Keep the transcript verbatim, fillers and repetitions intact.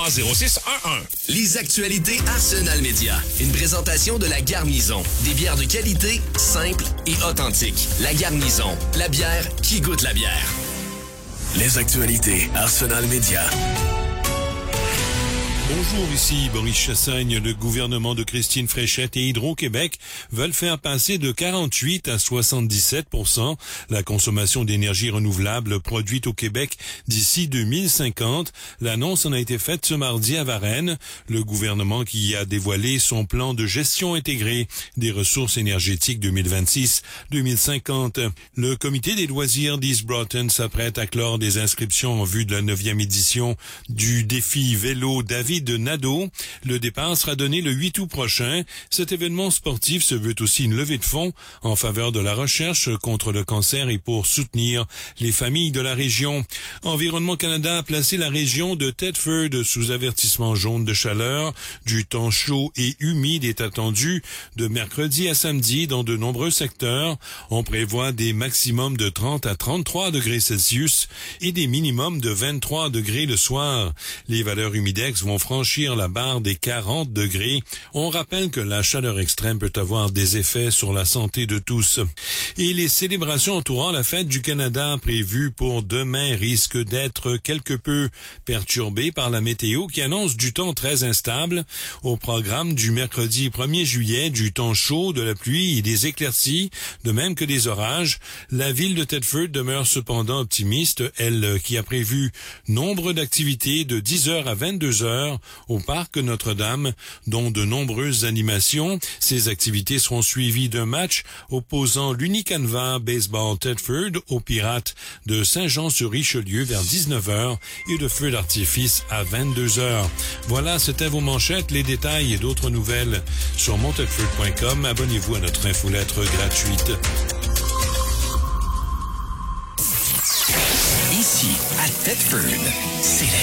trois zéro six un un. Les actualités Arsenal Média. Une présentation de La Garnison. Des bières de qualité, simples et authentiques. La Garnison, la bière qui goûte la bière. Les actualités Arsenal Média. Bonjour, ici Boris Chassagne. Le gouvernement de Christine Fréchette et Hydro-Québec veulent faire passer de quarante-huit à soixante-dix-sept pour cent la consommation d'énergie renouvelable produite au Québec d'ici deux mille cinquante. L'annonce en a été faite ce mardi à Varennes. Le gouvernement qui a dévoilé son plan de gestion intégrée des ressources énergétiques deux mille vingt-six deux mille cinquante. Le comité des loisirs d'East Broughton s'apprête à clore des inscriptions en vue de la neuvième édition du défi vélo David de Nadeau. Le départ sera donné le huit août prochain. Cet événement sportif se veut aussi une levée de fonds en faveur de la recherche contre le cancer et pour soutenir les familles de la région. Environnement Canada a placé la région de Thetford sous avertissement jaune de chaleur. Du temps chaud et humide est attendu de mercredi à samedi dans de nombreux secteurs. On prévoit des maximums de trente à trente-trois degrés Celsius et des minimums de vingt-trois degrés le soir. Les valeurs humidex vont franchir la barre des quarante degrés. On rappelle que la chaleur extrême peut avoir des effets sur la santé de tous. Et les célébrations entourant la fête du Canada prévues pour demain risquent d'être quelque peu perturbées par la météo qui annonce du temps très instable. Au programme du mercredi premier juillet, du temps chaud, de la pluie et des éclaircies, de même que des orages. La ville de Thetford demeure cependant optimiste, elle qui a prévu nombre d'activités de dix heures à vingt-deux heures au parc Notre-Dame, dont de nombreuses animations. Ces activités seront suivies d'un match opposant l'Unicanva Baseball Thetford aux Pirates de Saint-Jean-sur-Richelieu vers dix-neuf heures et de feux d'artifice à vingt-deux heures. Voilà, c'était vos manchettes, les détails et d'autres nouvelles sur montedford point com. Abonnez-vous à notre infolettre gratuite. Ici, à Thetford, c'est la